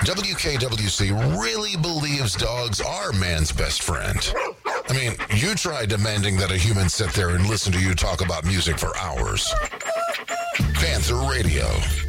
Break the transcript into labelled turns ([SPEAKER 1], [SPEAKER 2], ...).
[SPEAKER 1] WKWC really believes dogs are man's best friend. I mean, you try demanding that a human sit there and listen to you talk about music for hours. Panther Radio.